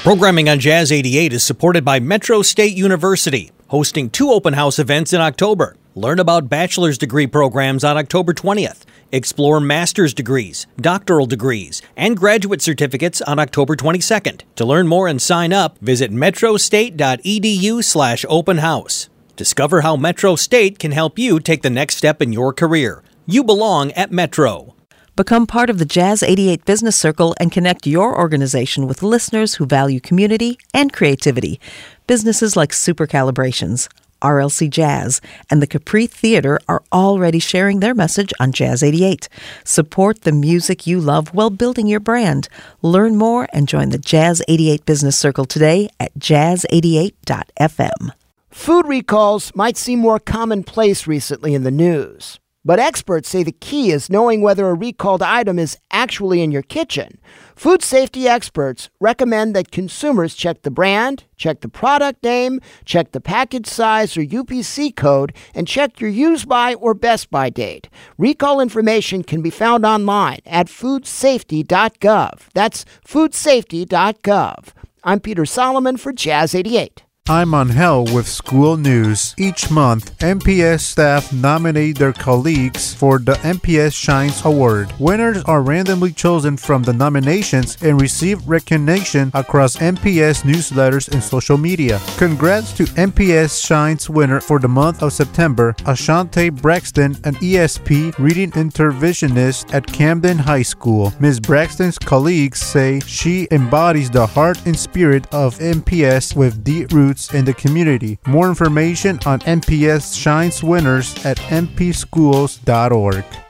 Programming on Jazz 88 is supported by Metro State University, hosting 2 open house events in October. Learn about bachelor's degree programs on October 20th. Explore master's degrees, doctoral degrees, and graduate certificates on October 22nd. To learn more and sign up, visit metrostate.edu/open house. Discover how Metro State can help you take the next step in your career. You belong at Metro. Become part of the Jazz 88 Business Circle and connect your organization with listeners who value community and creativity. Businesses like Super Calibrations, RLC Jazz, and the Capri Theater are already sharing their message on Jazz 88. Support the music you love while building your brand. Learn more and join the Jazz 88 Business Circle today at jazz88.fm. Food recalls might seem more commonplace recently in the news, but experts say the key is knowing whether a recalled item is actually in your kitchen. Food safety experts recommend that consumers check the brand, check the product name, check the package size or UPC code, and check your use-by or best-by date. Recall information can be found online at foodsafety.gov. That's foodsafety.gov. I'm Peter Solomon for Jazz 88. I'm Angel with school news. Each month, MPS staff nominate their colleagues for the MPS Shines Award. Winners are randomly chosen from the nominations and receive recognition across MPS newsletters and social media. Congrats to MPS Shines winner for the month of September, Ashante Braxton, an ESP reading interventionist at Camden High School. Ms. Braxton's colleagues say she embodies the heart and spirit of MPS with deep roots in the community. More information on MPS Shines winners at mpschools.org.